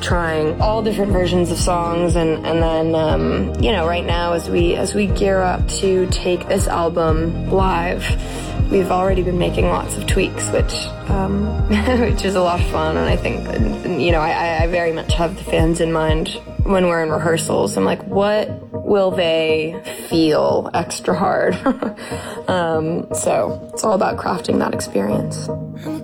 trying all different versions of songs, and then you know, right now as we gear up to take this album live, we've already been making lots of tweaks, which is a lot of fun. And I think, you know, I very much have the fans in mind when we're in rehearsals. I'm like, what will they feel extra hard? So it's all about crafting that experience.